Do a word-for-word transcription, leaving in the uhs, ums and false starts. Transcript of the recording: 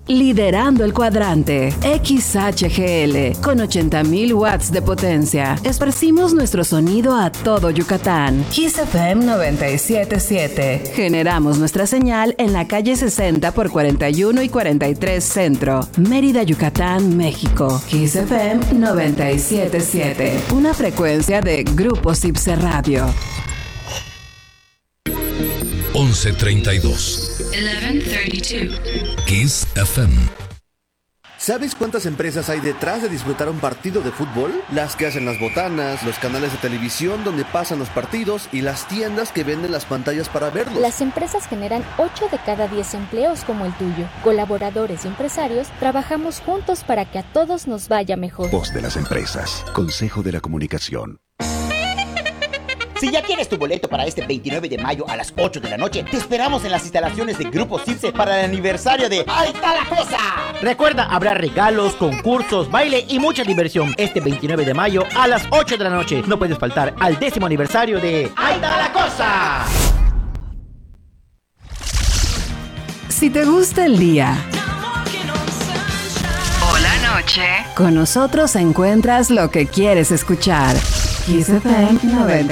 Liderando el cuadrante, X H G L, con ochenta mil watts de potencia. Esparcimos nuestro sonido a todo Yucatán. Kiss F M noventa y siete punto siete. Generamos nuestra señal en la calle sesenta por cuarenta y uno y cuarenta y tres Centro, Mérida, Yucatán, México. Kiss F M noventa y siete punto siete. Una frecuencia de Grupo Cipse Radio. once treinta y dos. eleven thirty-two. Kiss F M. ¿Sabes cuántas empresas hay detrás de disfrutar un partido de fútbol? Las que hacen las botanas, los canales de televisión donde pasan los partidos y las tiendas que venden las pantallas para verlos. Las empresas generan ocho de cada diez empleos como el tuyo. Colaboradores y empresarios trabajamos juntos para que a todos nos vaya mejor. Voz de las empresas. Consejo de la Comunicación. Si ya tienes tu boleto para este veintinueve de mayo a las ocho de la noche, te esperamos en las instalaciones de Grupo Cipse para el aniversario de ¡Ahí está la cosa! Recuerda, habrá regalos, concursos, baile y mucha diversión este veintinueve de mayo a las ocho de la noche. No puedes faltar al décimo aniversario de ¡Ahí está la cosa! Si te gusta el día o la noche, con nosotros encuentras lo que quieres escuchar. Kiss F M noventa